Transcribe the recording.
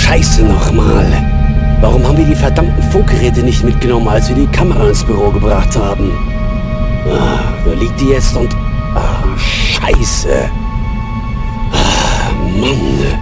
Scheiße nochmal. Warum haben wir die verdammten Funkgeräte nicht mitgenommen, als wir die Kamera ins Büro gebracht haben? Da liegt die jetzt und... Scheiße. Mann.